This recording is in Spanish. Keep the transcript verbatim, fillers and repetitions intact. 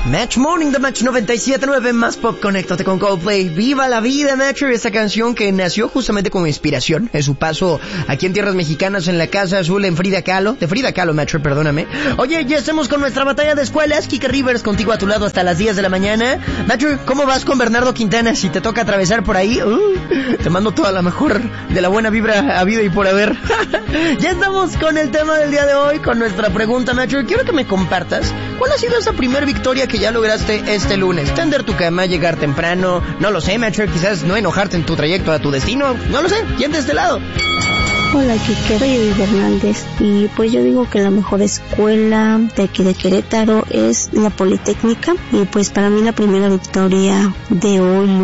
Match Morning de Match noventa y siete punto nueve, más pop, conéctate con Coldplay. Viva la vida, Match, esta canción que nació justamente como inspiración en su paso aquí en tierras mexicanas en la Casa Azul en Frida Kahlo, de Frida Kahlo, Match, perdóname. Oye, ya estamos con nuestra batalla de escuelas. Kike Rivers contigo a tu lado hasta las diez de la mañana. Match, ¿cómo vas con Bernardo Quintana? Si te toca atravesar por ahí, uh, te mando toda la mejor de la buena vibra a vida y por haber. Ya estamos con el tema del día de hoy, con nuestra pregunta, Match. Quiero que me compartas cuál ha sido esa primera victoria que ya lograste este lunes. Tender tu cama, llegar temprano, no lo sé, Match, quizás no enojarte en tu trayecto a tu destino, no lo sé. ¿Quién de este lado? Hola, Kike, soy Edith Hernández y pues yo digo que la mejor escuela de aquí de Querétaro es la Politécnica y pues para mí la primera victoria de hoy